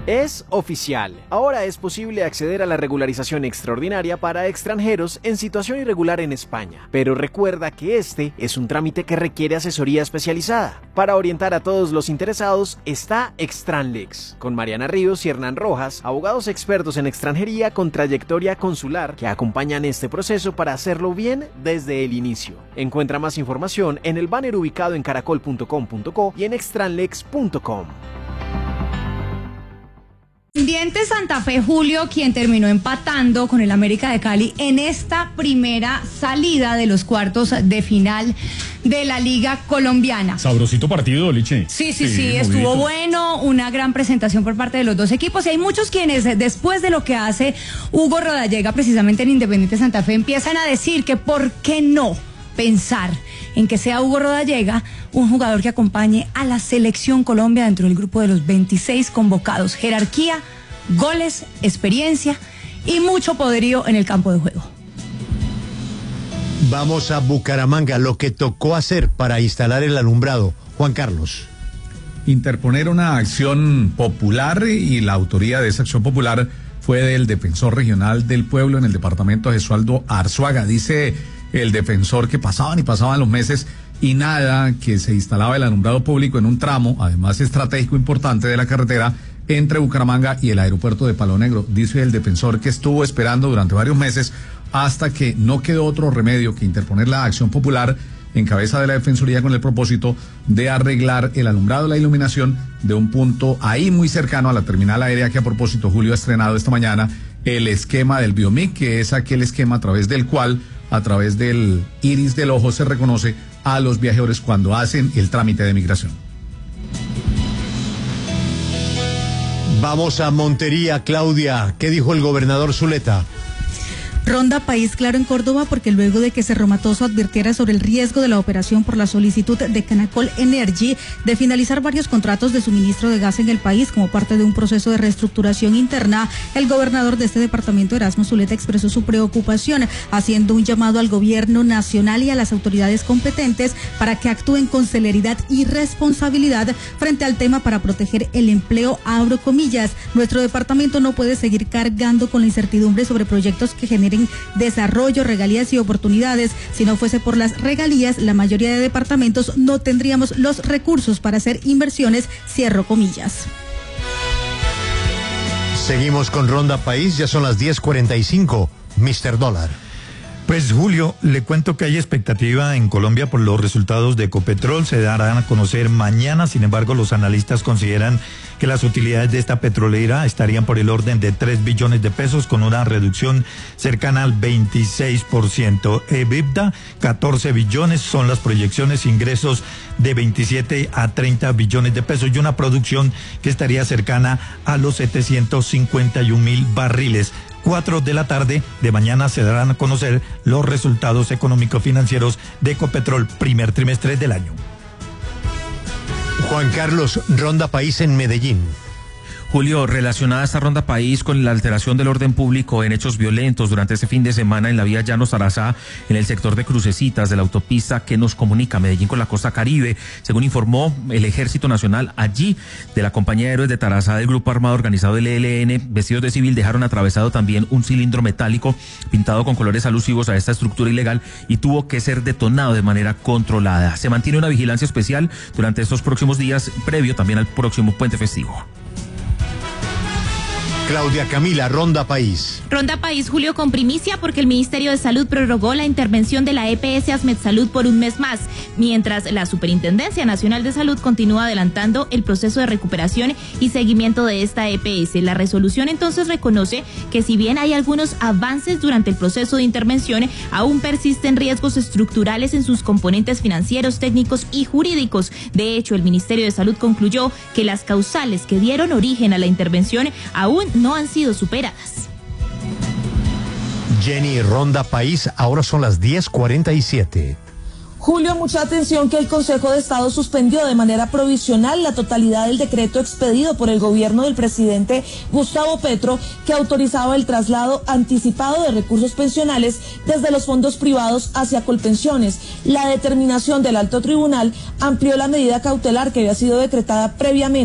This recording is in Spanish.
Es oficial. Ahora es posible acceder a la regularización extraordinaria para extranjeros en situación irregular en España. Pero recuerda que este es un trámite que requiere asesoría especializada. Para orientar a todos los interesados está Extranlex, con Mariana Ríos y Hernán Rojas, abogados expertos en extranjería con trayectoria consular que acompañan este proceso para hacerlo bien desde el inicio. Encuentra más información en el banner ubicado en caracol.com.co y en extranlex.com. Independiente Santa Fe, Julio, quien terminó empatando con el América de Cali en esta primera salida de los cuartos de final de la Liga Colombiana. Sabrosito partido, Liche. Sí, estuvo bueno, una gran presentación por parte de los dos equipos, y hay muchos quienes después de lo que hace Hugo Rodallega precisamente en Independiente Santa Fe empiezan a decir que por qué no pensar en que sea Hugo Rodallega un jugador que acompañe a la selección Colombia dentro del grupo de los 26 convocados. Jerarquía, goles, experiencia y mucho poderío en el campo de juego. Vamos a Bucaramanga, lo que tocó hacer para instalar el alumbrado. Juan Carlos. Interponer una acción popular, y la autoría de esa acción popular fue del defensor regional del pueblo en el departamento, Gesualdo Arzuaga. Dice el defensor que pasaban los meses y nada, que se instalaba el alumbrado público en un tramo, además estratégico importante de la carretera entre Bucaramanga y el aeropuerto de Palo Negro. Dice el defensor que estuvo esperando durante varios meses hasta que no quedó otro remedio que interponer la acción popular en cabeza de la Defensoría con el propósito de arreglar el alumbrado, la iluminación de un punto ahí muy cercano a la terminal aérea, que a propósito Julio ha estrenado esta mañana el esquema del Biomic, que es aquel esquema a través del cual, a través del iris del ojo, se reconoce a los viajeros cuando hacen el trámite de migración. Vamos a Montería, Claudia. ¿Qué dijo el gobernador Zuleta? Ronda país claro en Córdoba, porque luego de que Cerro Matoso advirtiera sobre el riesgo de la operación por la solicitud de Canacol Energy de finalizar varios contratos de suministro de gas en el país como parte de un proceso de reestructuración interna, el gobernador de este departamento, Erasmo Zuleta, expresó su preocupación, haciendo un llamado al gobierno nacional y a las autoridades competentes para que actúen con celeridad y responsabilidad frente al tema para proteger el empleo, abro comillas. Nuestro departamento no puede seguir cargando con la incertidumbre sobre proyectos que generen desarrollo, regalías y oportunidades. Si no fuese por las regalías, la mayoría de departamentos no tendríamos los recursos para hacer inversiones, cierro comillas. Seguimos con Ronda País, ya son las 10:45. Mr. Dólar. Pues Julio, le cuento que hay expectativa en Colombia por los resultados de Ecopetrol, se darán a conocer mañana. Sin embargo, los analistas consideran que las utilidades de esta petrolera estarían por el orden de 3 billones de pesos, con una reducción cercana al 26%. EBITDA, 14 billones son las proyecciones, ingresos de 27 a 30 billones de pesos y una producción que estaría cercana a los 751.000 barriles. 4 de la tarde de mañana se darán a conocer los resultados económico-financieros de Ecopetrol primer trimestre del año. Juan Carlos, Ronda País en Medellín. Julio, relacionada esta ronda país con la alteración del orden público en hechos violentos durante este fin de semana en la vía Llanos-Tarazá, en el sector de Crucecitas de la autopista que nos comunica Medellín con la costa Caribe. Según informó el Ejército Nacional, allí de la compañía de héroes de Tarazá del grupo armado organizado del ELN, vestidos de civil, dejaron atravesado también un cilindro metálico pintado con colores alusivos a esta estructura ilegal y tuvo que ser detonado de manera controlada. Se mantiene una vigilancia especial durante estos próximos días, previo también al próximo puente festivo. Claudia Camila, Ronda País. Ronda País, Julio, con primicia, porque el Ministerio de Salud prorrogó la intervención de la EPS Asmedsalud por un mes más, mientras la Superintendencia Nacional de Salud continúa adelantando el proceso de recuperación y seguimiento de esta EPS. La resolución entonces reconoce que si bien hay algunos avances durante el proceso de intervención, aún persisten riesgos estructurales en sus componentes financieros, técnicos y jurídicos. De hecho, el Ministerio de Salud concluyó que las causales que dieron origen a la intervención aún no han sido superadas. Jenny, Ronda País, ahora son las 10:47. Julio, mucha atención que el Consejo de Estado suspendió de manera provisional la totalidad del decreto expedido por el gobierno del presidente Gustavo Petro, que autorizaba el traslado anticipado de recursos pensionales desde los fondos privados hacia Colpensiones. La determinación del alto tribunal amplió la medida cautelar que había sido decretada previamente